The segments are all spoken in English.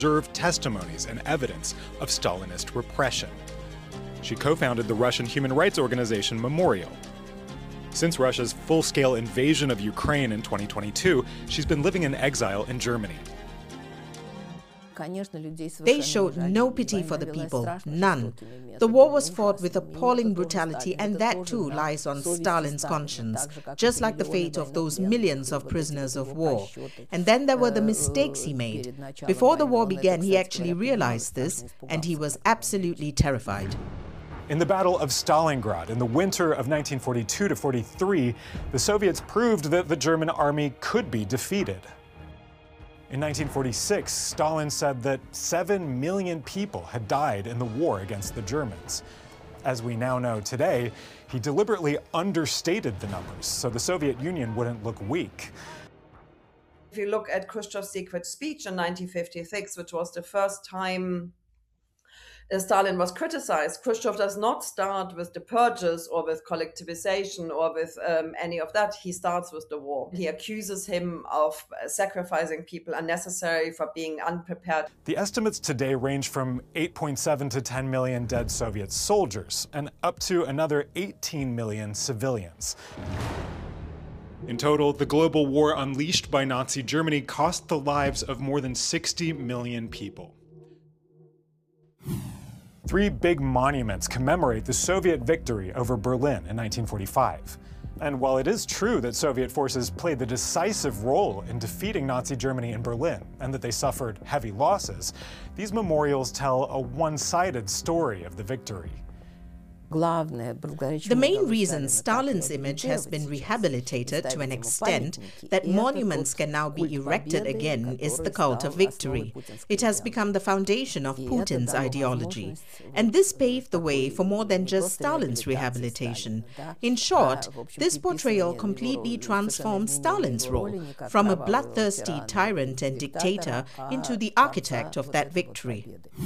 preserve testimonies and evidence of Stalinist repression. She co-founded the Russian human rights organization Memorial. Since Russia's full-scale invasion of Ukraine in 2022, she's been living in exile in Germany. They showed no pity for the people, none. The war was fought with appalling brutality, and that too lies on Stalin's conscience, just like the fate of those millions of prisoners of war. And then there were the mistakes he made. Before the war began, he actually realized this, and he was absolutely terrified. In the Battle of Stalingrad in the winter of 1942 to 43, the Soviets proved that the German army could be defeated. In 1946, Stalin said that 7 million people had died in the war against the Germans. As we now know today, he deliberately understated the numbers so the Soviet Union wouldn't look weak. If you look at Khrushchev's secret speech in 1956, which was the first time Stalin was criticized, Khrushchev does not start with the purges or with collectivization or with any of that. He starts with the war. He accuses him of sacrificing people unnecessarily, for being unprepared. The estimates today range from 8.7 to 10 million dead Soviet soldiers and up to another 18 million civilians. In total, the global war unleashed by Nazi Germany cost the lives of more than 60 million people. 3 big monuments commemorate the Soviet victory over Berlin in 1945. And while it is true that Soviet forces played the decisive role in defeating Nazi Germany in Berlin and that they suffered heavy losses, these memorials tell a one-sided story of the victory. The main reason Stalin's image has been rehabilitated to an extent that monuments can now be erected again is the cult of victory. It has become the foundation of Putin's ideology. And this paved the way for more than just Stalin's rehabilitation. In short, this portrayal completely transformed Stalin's role from a bloodthirsty tyrant and dictator into the architect of that victory.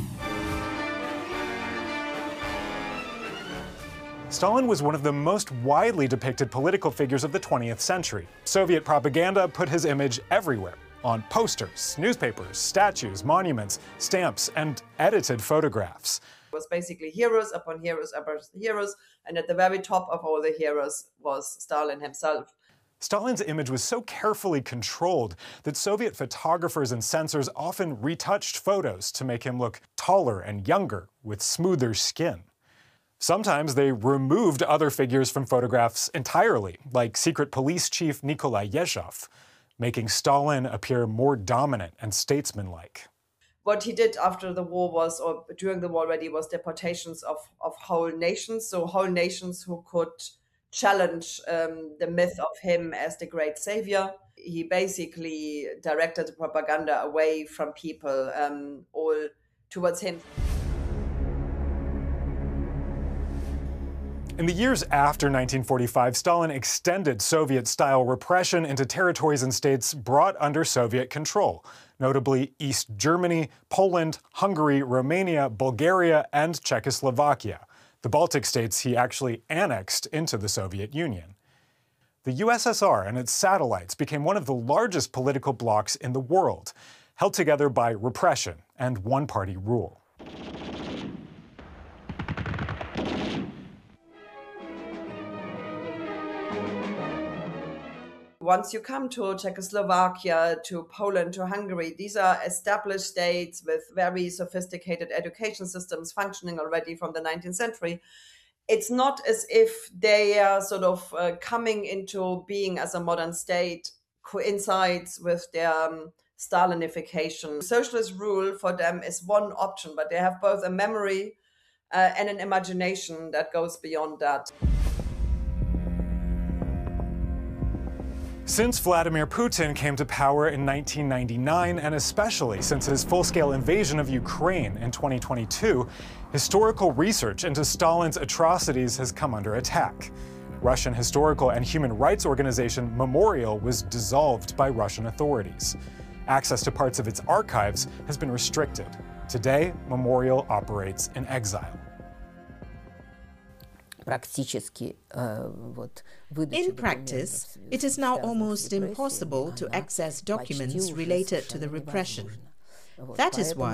Stalin was one of the most widely depicted political figures of the 20th century. Soviet propaganda put his image everywhere, on posters, newspapers, statues, monuments, stamps, and edited photographs. It was basically heroes upon heroes upon heroes, and at the very top of all the heroes was Stalin himself. Stalin's image was so carefully controlled that Soviet photographers and censors often retouched photos to make him look taller and younger, with smoother skin. Sometimes they removed other figures from photographs entirely, like secret police chief Nikolai Yezhov, making Stalin appear more dominant and statesmanlike. What he did after the war was, or during the war already, was deportations of whole nations, so whole nations who could challenge the myth of him as the great savior. He basically directed the propaganda away from people, all towards him. In the years after 1945, Stalin extended Soviet-style repression into territories and states brought under Soviet control, notably East Germany, Poland, Hungary, Romania, Bulgaria, and Czechoslovakia. The Baltic states he actually annexed into the Soviet Union. The USSR and its satellites became one of the largest political blocs in the world, held together by repression and one-party rule. Once you come to Czechoslovakia, to Poland, to Hungary, these are established states with very sophisticated education systems functioning already from the 19th century. It's not as if they are sort of coming into being as a modern state coincides with their Stalinification. Socialist rule for them is one option, but they have both a memory and an imagination that goes beyond that. Since Vladimir Putin came to power in 1999, and especially since his full-scale invasion of Ukraine in 2022, historical research into Stalin's atrocities has come under attack. Russian historical and human rights organization Memorial was dissolved by Russian authorities. Access to parts of its archives has been restricted. Today, Memorial operates in exile. In practice, it is now almost impossible to access documents related to the repression. That is why